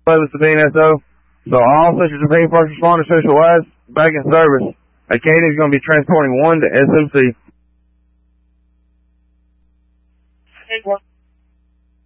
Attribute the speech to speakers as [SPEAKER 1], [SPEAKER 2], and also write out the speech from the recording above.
[SPEAKER 1] This is BNSO. So all Section 15 first responder social wise back in service. Acadia is going to be transporting 1 to SOC.